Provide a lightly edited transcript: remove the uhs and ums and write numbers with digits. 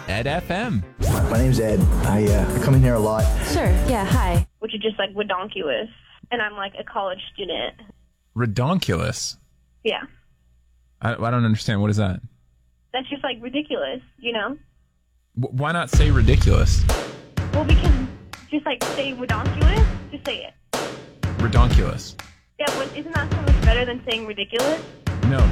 Ed FM. My name's Ed. I come in here a lot. Sure, yeah, hi. Which is just like redonkulous. And I'm like a college student. Redonkulous? Yeah. I don't understand. What is that? That's just like ridiculous, you know? Why not say ridiculous? Well, because just like say redonkulous, just say it. Redonkulous. Yeah, but isn't that so much better than saying ridiculous?